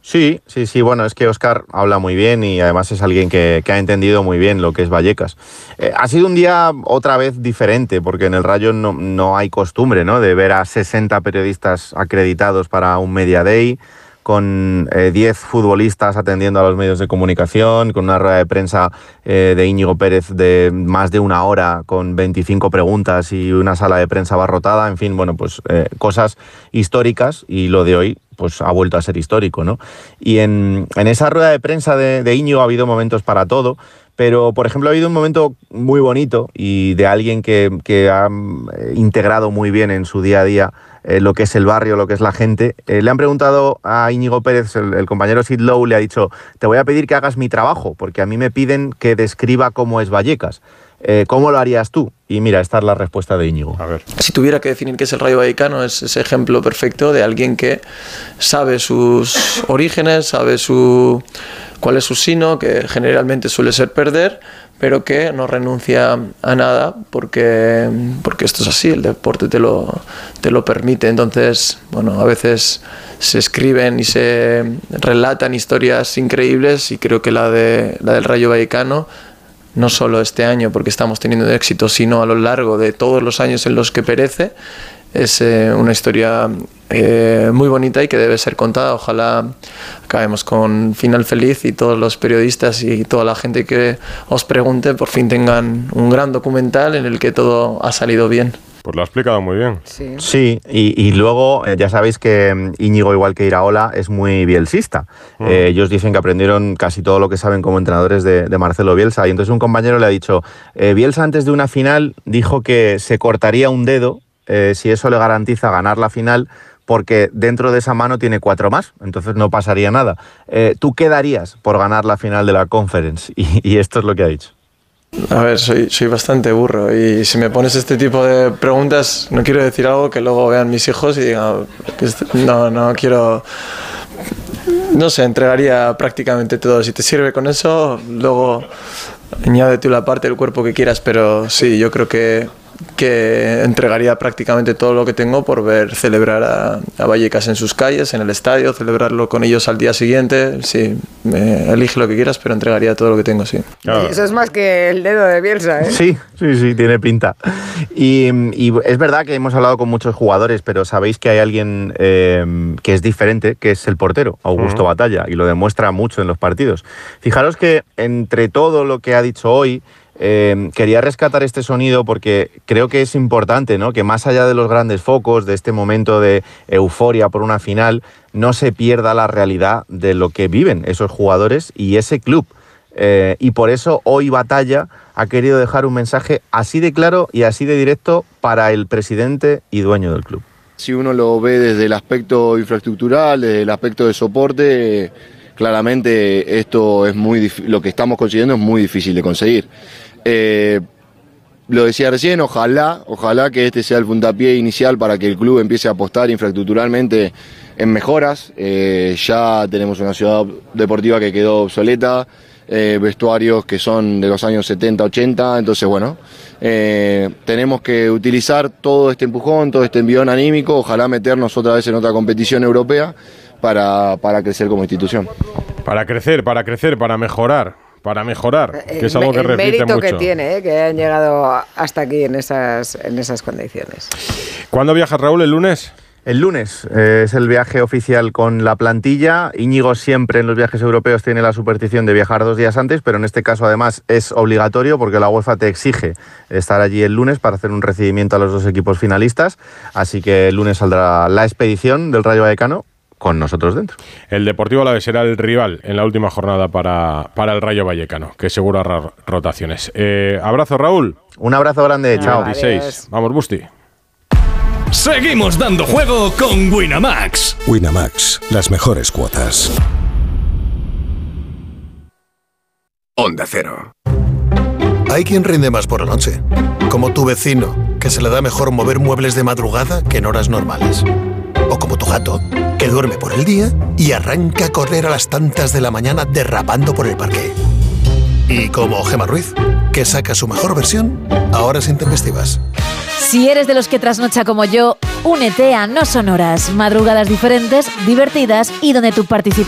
Sí, bueno, es que Óscar habla muy bien y además es alguien que ha entendido muy bien lo que es Vallecas. Ha sido un día otra vez diferente, porque en el Rayo no hay costumbre, ¿no?, de ver a 60 periodistas acreditados para un Media Day, con 10 futbolistas atendiendo a los medios de comunicación, con una rueda de prensa de Íñigo Pérez de más de una hora, con 25 preguntas y una sala de prensa abarrotada, en fin, bueno, pues cosas históricas, y lo de hoy pues ha vuelto a ser histórico, ¿no? Y en esa rueda de prensa de Íñigo ha habido momentos para todo, pero, por ejemplo, ha habido un momento muy bonito y de alguien que ha integrado muy bien en su día a día lo que es el barrio, lo que es la gente. Le han preguntado a Íñigo Pérez, el compañero Sid Lowe le ha dicho: te voy a pedir que hagas mi trabajo, porque a mí me piden que describa cómo es Vallecas. ¿Cómo lo harías tú? Y mira, esta es la respuesta de Íñigo. A ver. Si tuviera que definir qué es el Rayo Vallecano, es ese ejemplo perfecto de alguien que sabe sus orígenes, sabe cuál es su sino, que generalmente suele ser perder, pero que no renuncia a nada porque esto es así, el deporte te lo permite. Entonces, bueno, a veces se escriben y se relatan historias increíbles, y creo que la del Rayo Vallecano, no solo este año porque estamos teniendo éxito, sino a lo largo de todos los años en los que perece, es una historia muy bonita y que debe ser contada. Ojalá acabemos con final feliz y todos los periodistas y toda la gente que os pregunte por fin tengan un gran documental en el que todo ha salido bien. Pues lo ha explicado muy bien. Sí, y luego ya sabéis que Íñigo, igual que Iraola, es muy bielsista. Ellos dicen que aprendieron casi todo lo que saben como entrenadores de Marcelo Bielsa, y entonces un compañero le ha dicho: Bielsa antes de una final dijo que se cortaría un dedo si eso le garantiza ganar la final, porque dentro de esa mano tiene 4 más, entonces no pasaría nada. ¿Tú qué darías por ganar la final de la Conference? Y esto es lo que ha dicho. A ver, soy bastante burro, y si me pones este tipo de preguntas no quiero decir algo que luego vean mis hijos y digan que no quiero. No sé, entregaría prácticamente todo. Si te sirve con eso, luego añade tú la parte del cuerpo que quieras, pero sí, yo creo que entregaría prácticamente todo lo que tengo por ver celebrar a Vallecas en sus calles, en el estadio, celebrarlo con ellos al día siguiente. Sí, elige lo que quieras, pero entregaría todo lo que tengo, sí. Claro. Eso es más que el dedo de Bielsa, ¿eh? Sí, tiene pinta. Y es verdad que hemos hablado con muchos jugadores, pero sabéis que hay alguien que es diferente, que es el portero, Augusto Batalla, y lo demuestra mucho en los partidos. Fijaros que entre todo lo que ha dicho hoy, quería rescatar este sonido porque creo que es importante, ¿no?, que más allá de los grandes focos, de este momento de euforia por una final, no se pierda la realidad de lo que viven esos jugadores y ese club. Y por eso hoy Batalla ha querido dejar un mensaje así de claro y así de directo para el presidente y dueño del club. Si uno lo ve desde el aspecto infraestructural, desde el aspecto de soporte, claramente esto es lo que estamos consiguiendo es muy difícil de conseguir. Lo decía recién, ojalá que este sea el puntapié inicial para que el club empiece a apostar infraestructuralmente en mejoras. Ya tenemos una ciudad deportiva que quedó obsoleta, vestuarios que son de los años 70, 80, entonces bueno, tenemos que utilizar todo este empujón, todo este envión anímico, ojalá meternos otra vez en otra competición europea para crecer como institución. Para crecer, para mejorar. Que es algo que repite mérito mucho. Que tiene, que hayan llegado hasta aquí en esas condiciones. ¿Cuándo viajas, Raúl? ¿El lunes? El lunes es el viaje oficial con la plantilla. Íñigo siempre en los viajes europeos tiene la superstición de viajar 2 días antes, pero en este caso además es obligatorio porque la UEFA te exige estar allí el lunes para hacer un recibimiento a los 2 equipos finalistas. Así que el lunes saldrá la expedición del Rayo Vallecano con nosotros dentro. El Deportivo Alavés será el rival en la última jornada para el Rayo Vallecano, que seguro hará rotaciones. Abrazo, Raúl. Un abrazo grande, chao. 26. Vamos, Busti. Seguimos dando juego con Winamax. Winamax, las mejores cuotas. Onda Cero. Hay quien rinde más por la noche, como tu vecino, que se le da mejor mover muebles de madrugada que en horas normales. O como tu gato, que duerme por el día y arranca a correr a las tantas de la mañana derrapando por el parque. Y como Gemma Ruiz, que saca su mejor versión a horas intempestivas. Si eres de los que trasnocha como yo, únete a No Son Horas, madrugadas diferentes, divertidas y donde tu participación